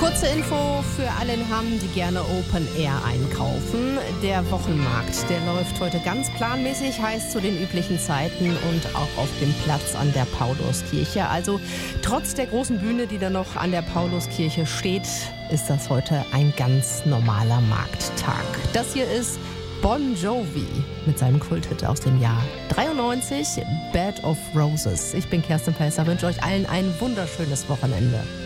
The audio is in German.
Kurze Info für alle in Hamm, die gerne Open Air einkaufen. Der Wochenmarkt, der läuft heute ganz planmäßig, heißt zu den üblichen Zeiten und auch auf dem Platz an der Pauluskirche. Also trotz der großen Bühne, die da noch an der Pauluskirche steht, ist das heute ein ganz normaler Markttag. Das hier ist Bon Jovi mit seinem Kulthit aus dem Jahr 93, Bed of Roses. Ich bin Kerstin Pelzer, wünsche euch allen ein wunderschönes Wochenende.